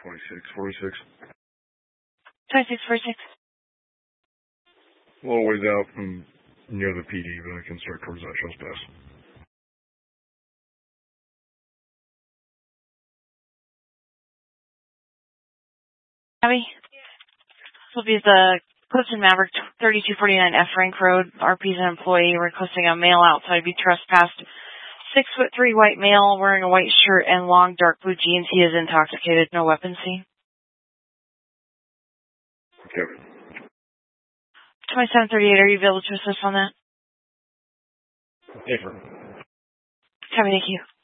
2646. 2646. A little ways out from near the PD, but I can start towards that trespass. Abby? This will be the Clifton Maverick 3249 F Rank Road. RP's an employee requesting a male outside be trespassed. 6'3" white male wearing a white shirt and long dark blue jeans. He is intoxicated. No weapons seen. Okay. 2738, are you able to assist on that? Yes, sir. Copy, thank you.